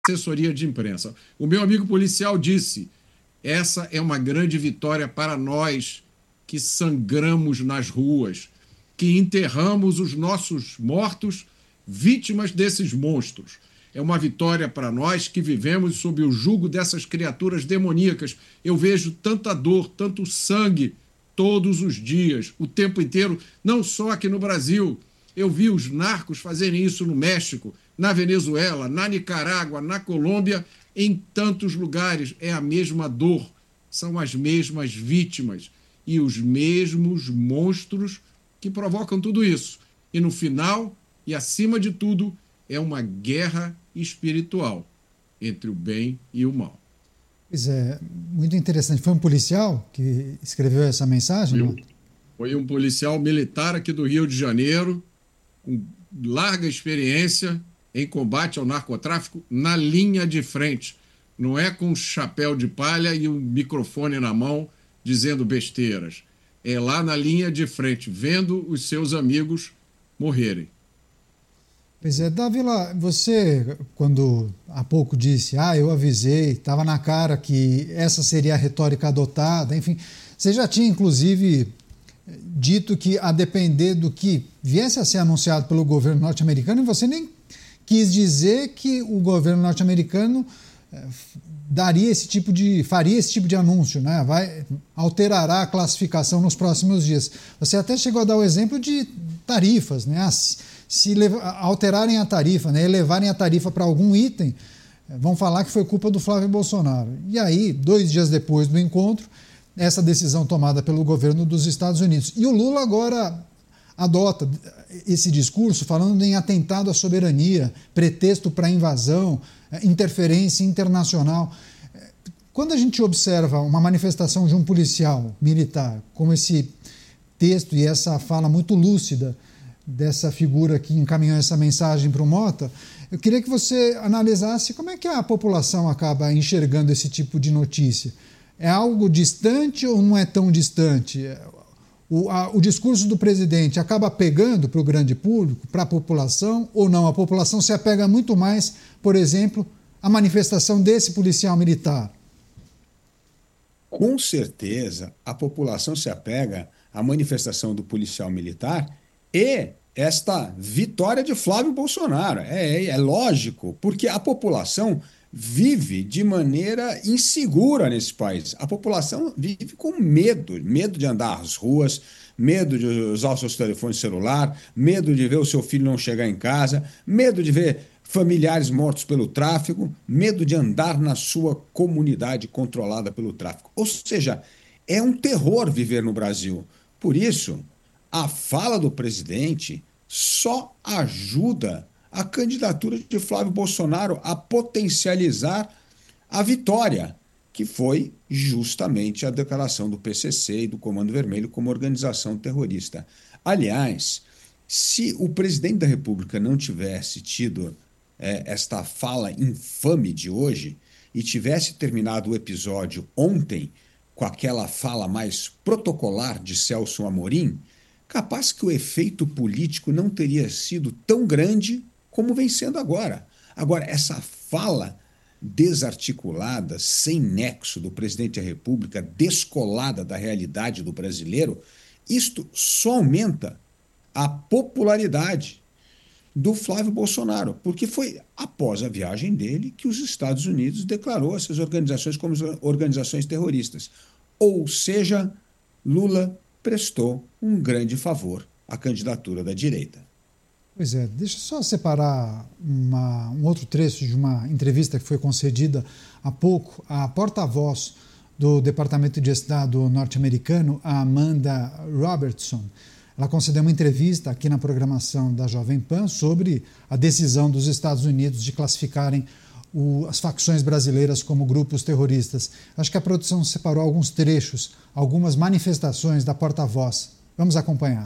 assessoria de imprensa. O meu amigo policial disse: essa é uma grande vitória para nós que sangramos nas ruas, que enterramos os nossos mortos, vítimas desses monstros. É uma vitória para nós que vivemos sob o jugo dessas criaturas demoníacas. Eu vejo tanta dor, tanto sangue todos os dias, o tempo inteiro, não só aqui no Brasil. Eu vi os narcos fazerem isso no México, na Venezuela, na Nicarágua, na Colômbia, em tantos lugares. É a mesma dor, são as mesmas vítimas e os mesmos monstros que provocam tudo isso. E no final, e acima de tudo, é uma guerra espiritual entre o bem e o mal. Pois é, muito interessante. Foi um policial que escreveu essa mensagem? Foi um policial militar aqui do Rio de Janeiro, com larga experiência em combate ao narcotráfico na linha de frente. Não é com chapéu de palha e um microfone na mão dizendo besteiras. É lá na linha de frente, vendo os seus amigos morrerem. Pois é, Dávila, você, quando há pouco disse, eu avisei, estava na cara que essa seria a retórica adotada, enfim, você já tinha, inclusive, dito que, a depender do que viesse a ser anunciado pelo governo norte-americano, e você nem quis dizer que o governo norte-americano faria esse tipo de anúncio, né? Alterará a classificação nos próximos dias. Você até chegou a dar o exemplo de tarifas, né? Se alterarem a tarifa, né, elevarem a tarifa para algum item, vão falar que foi culpa do Flávio Bolsonaro. E aí, 2 dias depois do encontro, essa decisão tomada pelo governo dos Estados Unidos. E o Lula agora adota esse discurso falando em atentado à soberania, pretexto para invasão, interferência internacional. Quando a gente observa uma manifestação de um policial militar, como esse texto e essa fala muito lúcida dessa figura que encaminhou essa mensagem para o Mota, eu queria que você analisasse como é que a população acaba enxergando esse tipo de notícia. É algo distante ou não é tão distante? O discurso do presidente acaba pegando para o grande público, para a população, ou não? A população se apega muito mais, por exemplo, à manifestação desse policial militar. Com certeza, a população se apega à manifestação do policial militar e esta vitória de Flávio Bolsonaro. É lógico, porque a população vive de maneira insegura nesse país. A população vive com medo de andar às ruas, medo de usar o seu telefone celular, medo de ver o seu filho não chegar em casa, medo de ver familiares mortos pelo tráfico, medo de andar na sua comunidade controlada pelo tráfico. Ou seja, é um terror viver no Brasil. Por isso, a fala do presidente só ajuda a candidatura de Flávio Bolsonaro a potencializar a vitória, que foi justamente a declaração do PCC e do Comando Vermelho como organização terrorista. Aliás, se o presidente da República não tivesse tido esta fala infame de hoje e tivesse terminado o episódio ontem com aquela fala mais protocolar de Celso Amorim, capaz que o efeito político não teria sido tão grande como vem sendo agora. Agora, essa fala desarticulada, sem nexo do presidente da República, descolada da realidade do brasileiro, isto só aumenta a popularidade do Flávio Bolsonaro, porque foi após a viagem dele que os Estados Unidos declarou essas organizações como organizações terroristas. Ou seja, Lula prestou um grande favor à candidatura da direita. Pois é, deixa eu só separar um outro trecho de uma entrevista que foi concedida há pouco à porta-voz do Departamento de Estado norte-americano, a Amanda Robertson. Ela concedeu uma entrevista aqui na programação da Jovem Pan sobre a decisão dos Estados Unidos de classificarem as facções brasileiras como grupos terroristas. Acho que a produção separou alguns trechos, algumas manifestações da porta-voz. Vamos acompanhar.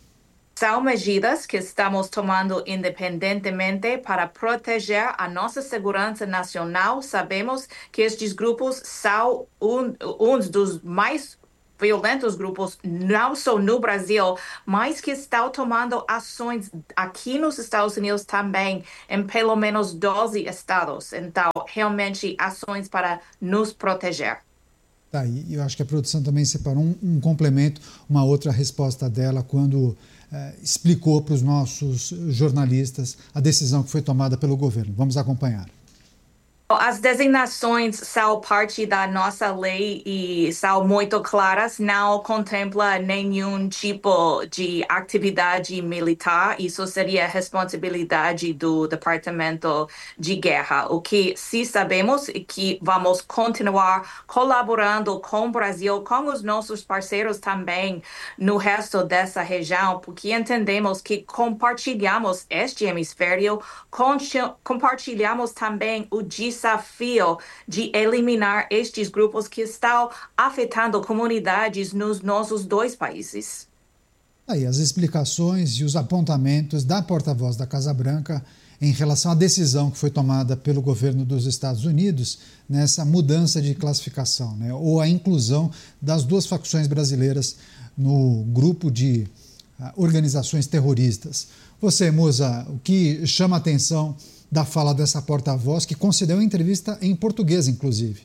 São medidas que estamos tomando independentemente para proteger a nossa segurança nacional. Sabemos que estes grupos são um dos mais violentos grupos, não só no Brasil, mas que estão tomando ações aqui nos Estados Unidos também, em pelo menos 12 estados. Então, realmente, ações para nos proteger. Tá, e eu acho que a produção também separou um complemento, uma outra resposta dela, quando explicou para os nossos jornalistas a decisão que foi tomada pelo governo. Vamos acompanhar. As designações são parte da nossa lei e são muito claras, não contempla nenhum tipo de atividade militar. Isso seria responsabilidade do Departamento de Guerra. O que sim sabemos é que vamos continuar colaborando com o Brasil, com os nossos parceiros também no resto dessa região, porque entendemos que compartilhamos este hemisfério, compartilhamos também o desafio de eliminar estes grupos que estão afetando comunidades nos nossos dois países. Aí as explicações e os apontamentos da porta-voz da Casa Branca em relação à decisão que foi tomada pelo governo dos Estados Unidos nessa mudança de classificação, né, ou a inclusão das duas facções brasileiras no grupo de organizações terroristas. Você, Musa, o que chama a atenção da fala dessa porta-voz, que concedeu uma entrevista em português, inclusive?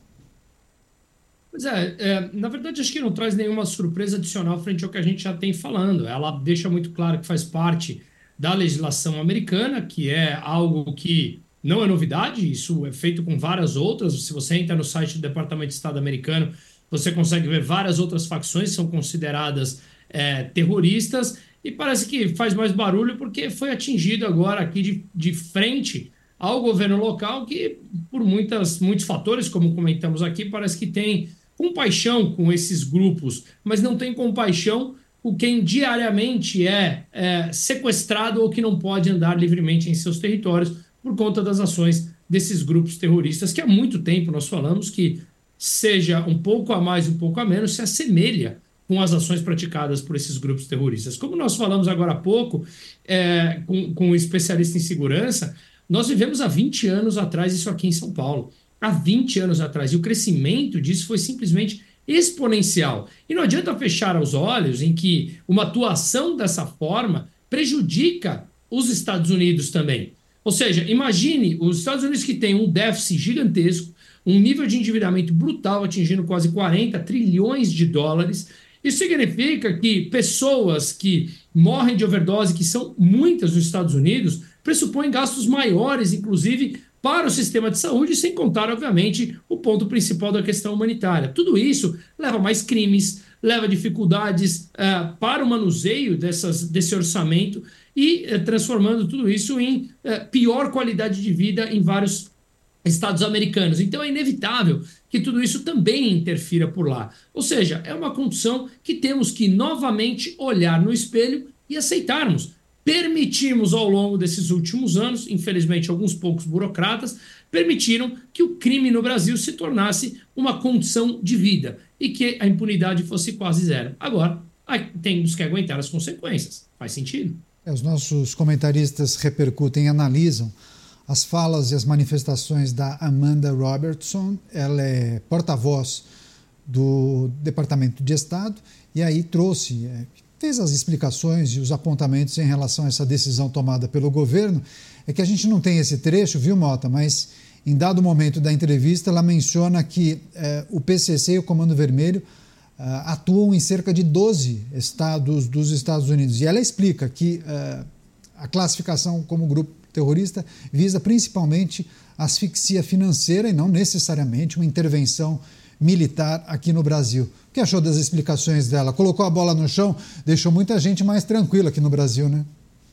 Pois na verdade, acho que não traz nenhuma surpresa adicional frente ao que a gente já tem falando. Ela deixa muito claro que faz parte da legislação americana, que é algo que não é novidade, isso é feito com várias outras. Se você entra no site do Departamento de Estado americano, você consegue ver várias outras facções que são consideradas terroristas, e parece que faz mais barulho porque foi atingido agora aqui de frente ao governo local, que por muitos fatores, como comentamos aqui, parece que tem compaixão com esses grupos, mas não tem compaixão com quem diariamente é sequestrado ou que não pode andar livremente em seus territórios por conta das ações desses grupos terroristas, que há muito tempo nós falamos que, seja um pouco a mais, um pouco a menos, se assemelha com as ações praticadas por esses grupos terroristas. Como nós falamos agora há pouco, com um especialista em segurança, nós vivemos há 20 anos atrás isso aqui em São Paulo. Há 20 anos atrás. E o crescimento disso foi simplesmente exponencial. E não adianta fechar os olhos em que uma atuação dessa forma prejudica os Estados Unidos também. Ou seja, imagine os Estados Unidos que têm um déficit gigantesco, um nível de endividamento brutal atingindo quase 40 trilhões de dólares. Isso significa que pessoas que morrem de overdose, que são muitas nos Estados Unidos, pressupõem gastos maiores, inclusive, para o sistema de saúde, sem contar, obviamente, o ponto principal da questão humanitária. Tudo isso leva a mais crimes, leva dificuldades para o manuseio desse orçamento e transformando tudo isso em pior qualidade de vida em vários estados americanos. Então é inevitável que tudo isso também interfira por lá. Ou seja, é uma condição que temos que novamente olhar no espelho e aceitarmos. Permitimos ao longo desses últimos anos, infelizmente alguns poucos burocratas, permitiram que o crime no Brasil se tornasse uma condição de vida e que a impunidade fosse quase zero. Agora, temos que aguentar as consequências. Faz sentido? Os nossos comentaristas repercutem e analisam as falas e as manifestações da Amanda Robertson. Ela é porta-voz do Departamento de Estado e aí fez as explicações e os apontamentos em relação a essa decisão tomada pelo governo. É que a gente não tem esse trecho, viu, Mota? Mas em dado momento da entrevista ela menciona que o PCC e o Comando Vermelho atuam em cerca de 12 estados dos Estados Unidos. E ela explica que a classificação como grupo terrorista visa principalmente asfixia financeira e não necessariamente uma intervenção militar aqui no Brasil. O que achou das explicações dela? Colocou a bola no chão, deixou muita gente mais tranquila aqui no Brasil, né?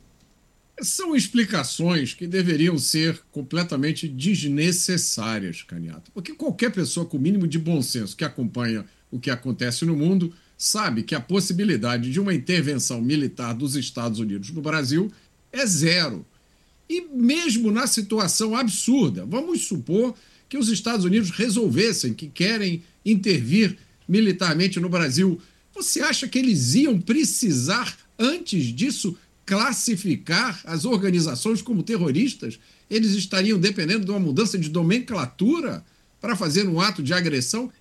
São explicações que deveriam ser completamente desnecessárias, Canhata. Porque qualquer pessoa com o mínimo de bom senso que acompanha o que acontece no mundo sabe que a possibilidade de uma intervenção militar dos Estados Unidos no Brasil é zero. E mesmo na situação absurda, vamos supor que os Estados Unidos resolvessem que querem intervir militarmente no Brasil, você acha que eles iam precisar, antes disso, classificar as organizações como terroristas? Eles estariam dependendo de uma mudança de nomenclatura para fazer um ato de agressão?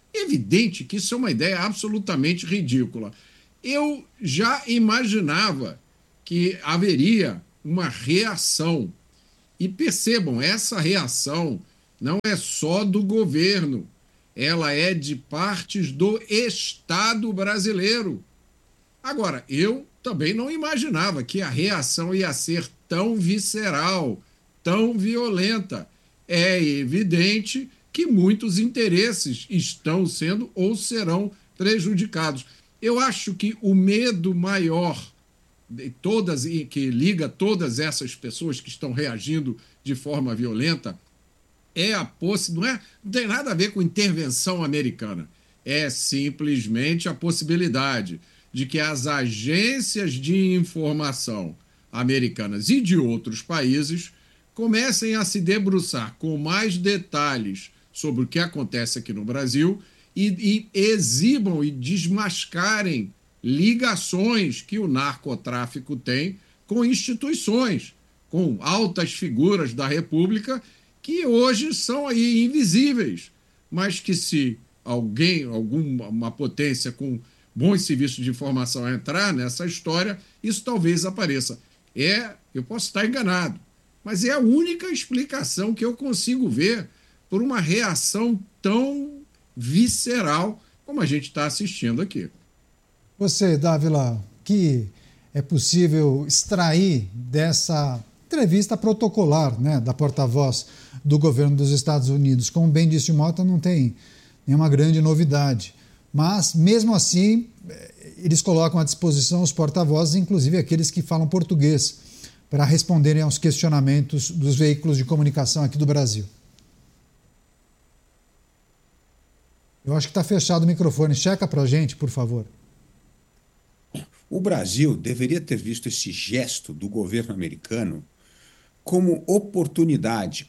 É evidente que isso é uma ideia absolutamente ridícula. Eu já imaginava que haveria uma reação. E percebam, essa reação não é só do governo, ela é de partes do Estado brasileiro. Agora, eu também não imaginava que a reação ia ser tão visceral, tão violenta. É evidente que muitos interesses estão sendo ou serão prejudicados. Eu acho que o medo maior que liga todas essas pessoas que estão reagindo de forma violenta é não tem nada a ver com intervenção americana. É simplesmente a possibilidade de que as agências de informação americanas e de outros países comecem a se debruçar com mais detalhes sobre o que acontece aqui no Brasil e exibam e desmascarem ligações que o narcotráfico tem com instituições, com altas figuras da República que hoje são aí invisíveis, mas que se alguma potência com bons serviços de informação entrar nessa história, isso talvez apareça. Eu posso estar enganado, mas é a única explicação que eu consigo ver por uma reação tão visceral como a gente está assistindo aqui. Você, Dávila, que é possível extrair dessa entrevista protocolar, né, da porta-voz do governo dos Estados Unidos? Como bem disse o Mota, não tem nenhuma grande novidade. Mas, mesmo assim, eles colocam à disposição os porta-vozes, inclusive aqueles que falam português, para responderem aos questionamentos dos veículos de comunicação aqui do Brasil. Eu acho que está fechado o microfone. Checa para a gente, por favor. O Brasil deveria ter visto esse gesto do governo americano como oportunidade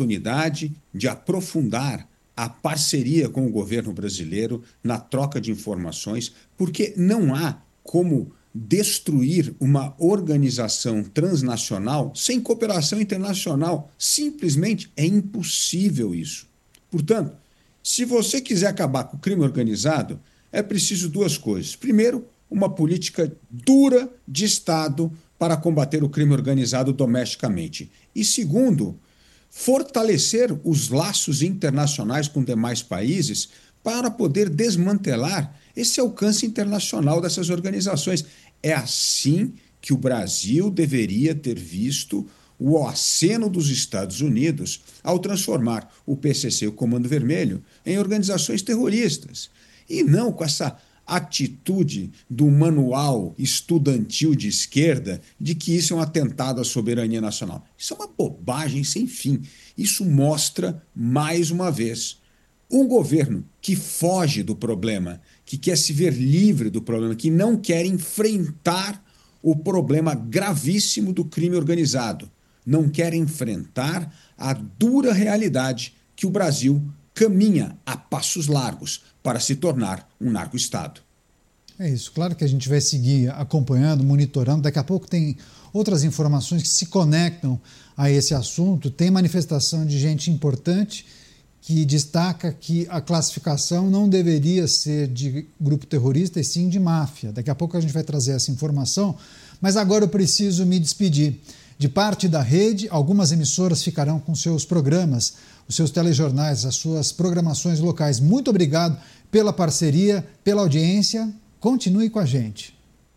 de aprofundar a parceria com o governo brasileiro na troca de informações, porque não há como destruir uma organização transnacional sem cooperação internacional. Simplesmente é impossível isso. Portanto, se você quiser acabar com o crime organizado, é preciso duas coisas. Primeiro, uma política dura de Estado para combater o crime organizado domesticamente. E segundo, fortalecer os laços internacionais com demais países para poder desmantelar esse alcance internacional dessas organizações. É assim que o Brasil deveria ter visto o aceno dos Estados Unidos ao transformar o PCC, o Comando Vermelho, em organizações terroristas. E não com essa atitude do manual estudantil de esquerda de que isso é um atentado à soberania nacional. Isso é uma bobagem sem fim. Isso mostra, mais uma vez, um governo que foge do problema, que quer se ver livre do problema, que não quer enfrentar o problema gravíssimo do crime organizado, não quer enfrentar a dura realidade que o Brasil caminha a passos largos para se tornar um narco-estado. É isso, claro que a gente vai seguir acompanhando, monitorando. Daqui a pouco tem outras informações que se conectam a esse assunto. Tem manifestação de gente importante que destaca que a classificação não deveria ser de grupo terrorista, e sim de máfia. Daqui a pouco a gente vai trazer essa informação, mas agora eu preciso me despedir. De parte da rede, algumas emissoras ficarão com seus programas, os seus telejornais, as suas programações locais. Muito obrigado pela parceria, pela audiência. Continue com a gente.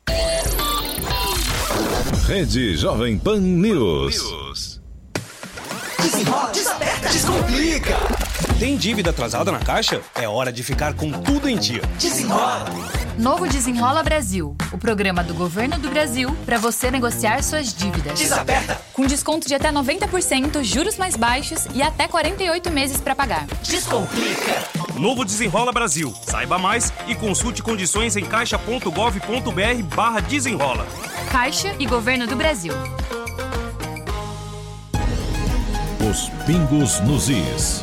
Rede Jovem Pan News. Desenrola, desaperta, descomplica. Tem dívida atrasada na Caixa? É hora de ficar com tudo em dia. Desenrola. Novo Desenrola Brasil, o programa do Governo do Brasil para você negociar suas dívidas. Desaperta. Com desconto de até 90%, juros mais baixos e até 48 meses para pagar. Descomplica. Novo Desenrola Brasil. Saiba mais e consulte condições em caixa.gov.br/desenrola. Caixa e Governo do Brasil. Os pingos nos is.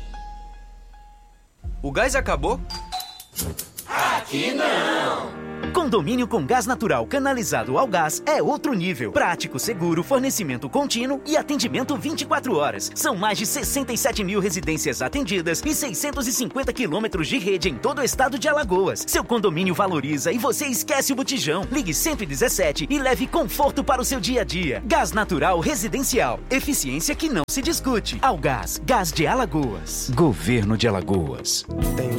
O gás acabou? Aqui não. Condomínio com gás natural canalizado ao gás é outro nível. Prático, seguro, fornecimento contínuo e atendimento 24 horas. São mais de 67 mil residências atendidas e 650 quilômetros de rede em todo o estado de Alagoas. Seu condomínio valoriza e você esquece o botijão. Ligue 117 e leve conforto para o seu dia a dia. Gás natural residencial. Eficiência que não se discute. Algás, Gás de Alagoas. Governo de Alagoas. Tenho